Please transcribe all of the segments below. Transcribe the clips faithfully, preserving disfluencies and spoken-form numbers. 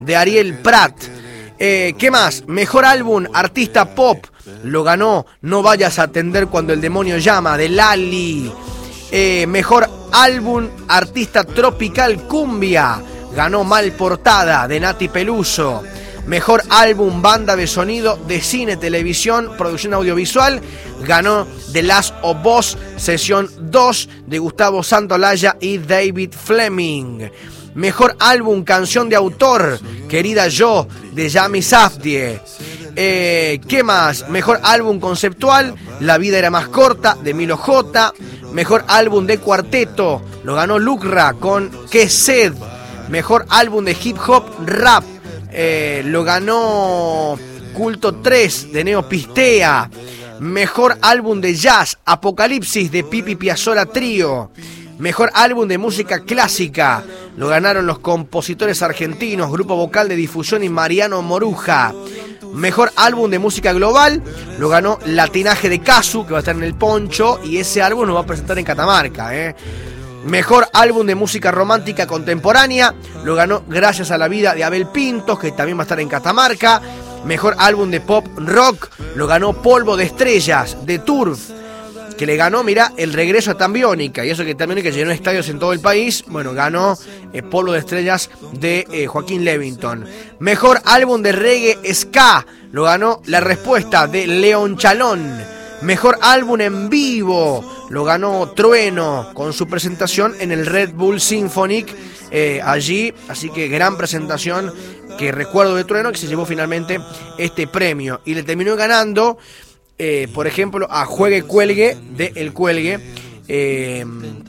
de Ariel Prat. Eh, ¿Qué más? Mejor álbum artista pop lo ganó No vayas a atender cuando el demonio llama, de Lali. Eh, mejor álbum artista tropical cumbia ganó Mal Portada, de Nati Peluso. Mejor álbum banda de sonido de cine, televisión, producción audiovisual ganó The Last of Us Sesión dos, de Gustavo Santaolalla y David Fleming. Mejor álbum canción de autor, Querida Yo, de Yami Safdie. Eh, ¿Qué más? Mejor álbum conceptual, La vida era más corta, de Milo J. Mejor álbum de cuarteto lo ganó Lucra con Qué sed. Mejor álbum de hip hop rap eh, lo ganó Culto tres, de Neopistea. Mejor álbum de jazz, Apocalipsis, de Pipi Piazzolla Trío. Mejor álbum de música clásica lo ganaron los compositores argentinos, Grupo Vocal de Difusión y Mariano Moruja. Mejor álbum de música global lo ganó Latinaje de Casu, que va a estar en el Poncho, y ese álbum lo va a presentar en Catamarca. ¿eh? Mejor álbum de música romántica contemporánea lo ganó Gracias a la vida, de Abel Pintos, que también va a estar en Catamarca. Mejor álbum de pop rock lo ganó Polvo de Estrellas, de Turf, que le ganó, mirá, el regreso a Tambiónica, y eso que Tambiónica llenó estadios en todo el país. Bueno, ganó eh, Polvo de Estrellas, de eh, Joaquín Levington. Mejor álbum de reggae ska lo ganó La Respuesta, de León Chalón. Mejor álbum en vivo lo ganó Trueno, con su presentación en el Red Bull Symphonic eh, allí, así que gran presentación que recuerdo de Trueno, que se llevó finalmente este premio, y le terminó ganando Eh, por ejemplo, a Juegue Cuelgue, de El Cuelgue, eh,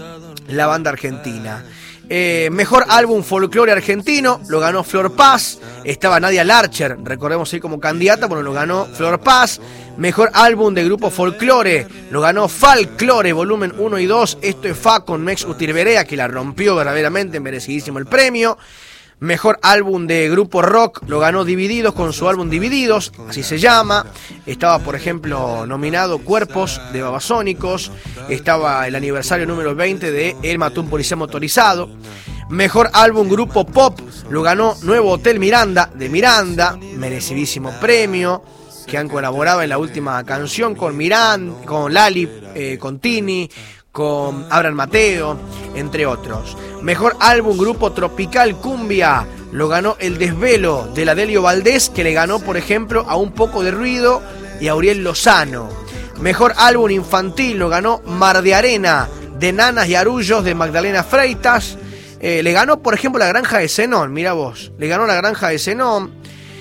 la banda argentina. Eh, mejor álbum folclore argentino lo ganó Flor Paz. Estaba Nadia Larcher, recordemos ahí como candidata, bueno, lo ganó Flor Paz. Mejor álbum de grupo folclore lo ganó Folklore, volumen uno y dos. Esto es Fa con Mex Utirberea, que la rompió verdaderamente, merecidísimo el premio. Mejor álbum de grupo rock lo ganó Divididos, con su álbum Divididos, así se llama. Estaba, por ejemplo, nominado Cuerpos, de Babasónicos. Estaba el aniversario número veinte de El mató un policía motorizado. Mejor álbum grupo pop lo ganó Nuevo Hotel Miranda, de Miranda, merecidísimo premio, que han colaborado en la última canción con Miranda, con Lali, eh, con Tini, con Abraham Mateo, entre otros. Mejor álbum grupo tropical cumbia lo ganó El Desvelo, de la Delio Valdés, que le ganó, por ejemplo, a Un Poco de Ruido y a Uriel Lozano. Mejor álbum infantil lo ganó Mar de Arena, de Nanas y Arullos, de Magdalena Freitas. Eh, le ganó, por ejemplo, La Granja de Zenón, mira vos, le ganó La Granja de Zenón.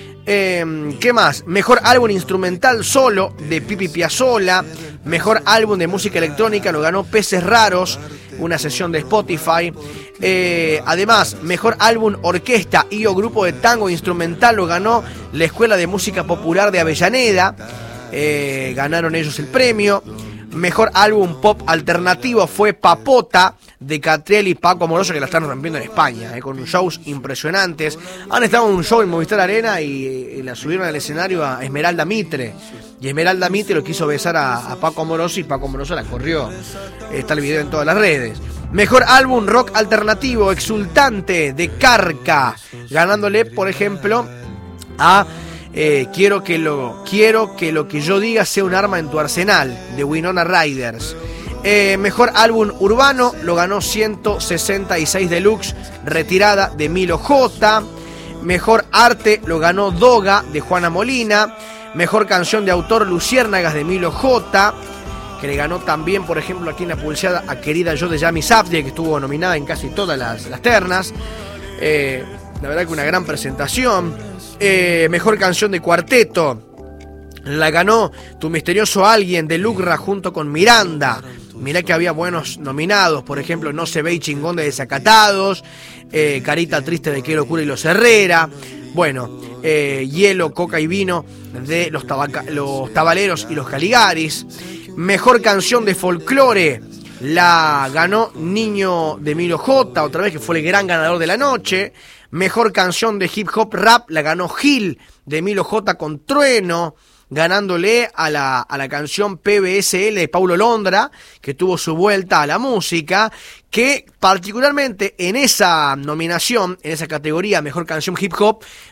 Eh, ¿Qué más? Mejor álbum instrumental solo, de Pipi Piazzolla. Mejor álbum de música electrónica lo ganó Peces Raros, una sesión de Spotify. Eh, además, mejor álbum orquesta y o grupo de tango instrumental lo ganó la Escuela de Música Popular de Avellaneda. Eh, ganaron ellos el premio. Mejor álbum pop alternativo fue Papota, de Catriel y Paco Amoroso, que la están rompiendo en España, eh, con shows impresionantes. Han estado en un show en Movistar Arena y, y la subieron al escenario a Esmeralda Mitre. Y Esmeralda Mitre lo quiso besar a, a Paco Amoroso, y Paco Amoroso la corrió. Está el video en todas las redes. Mejor álbum rock alternativo, Exultante, de Carca, ganándole, por ejemplo, a eh, quiero, que lo, quiero que lo que yo diga sea un arma en tu arsenal, de Winona Riders. Eh, mejor álbum urbano lo ganó ciento sesenta y seis Deluxe, Retirada, de Milo J. Mejor arte lo ganó Doga, de Juana Molina. Mejor canción de autor, Luciérnagas, de Milo J, que le ganó también, por ejemplo, aquí en la pulseada, a Querida Yo, de Yami Safdie, que estuvo nominada en casi todas las, las ternas. Eh, la verdad que una gran presentación. Eh, mejor canción de cuarteto la ganó Tu Misterioso Alguien, de Lucra, junto con Miranda. Mirá que había buenos nominados, por ejemplo, No se ve y Chingón, de Desacatados, eh, Carita Triste, de Qué Locura y los Herrera. Bueno, eh, Hielo, Coca y Vino, de los, tabaca- los Tabaleros y los Caligaris. Mejor canción de folclore la ganó Niño, de Milo J, otra vez, que fue el gran ganador de la noche. Mejor canción de hip hop rap la ganó Gil, de Milo J, con Trueno. ganándole a la, a la canción P B S L de Paulo Londra, que tuvo su vuelta a la música, que particularmente en esa nominación, en esa categoría, Mejor Canción Hip Hop,